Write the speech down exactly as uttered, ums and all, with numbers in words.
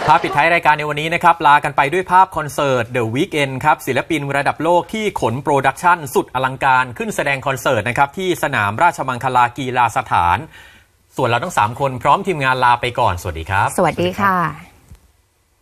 ภาพปิดท้ายรายการในวันนี้นะครับลากันไปด้วยภาพคอนเสิร์ต The Weeknd ครับศิลปินระดับโลกที่ขนโปรดักชั่นสุดอลังการขึ้นแสดงคอนเสิร์ตนะครับที่สนามราชมังคลากีฬาสถานส่วนเราทั้งสามคนพร้อมทีมงานลาไปก่อนสวัสดีครับสวัสดีค่ะ